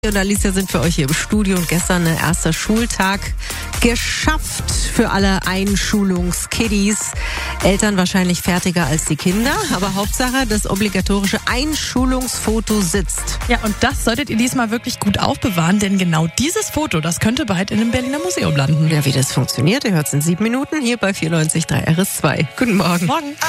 Und Alicia sind für euch hier im Studio und gestern ein erster Schultag geschafft für alle Einschulungskiddies. Eltern wahrscheinlich fertiger als die Kinder, aber Hauptsache, das obligatorische Einschulungsfoto sitzt. Ja, und das solltet ihr diesmal wirklich gut aufbewahren, denn genau dieses Foto, das könnte bald in einem Berliner Museum landen. Ja, wie das funktioniert, ihr hört es in 7 Minuten hier bei 94.3 RS2. Guten Morgen. Morgen.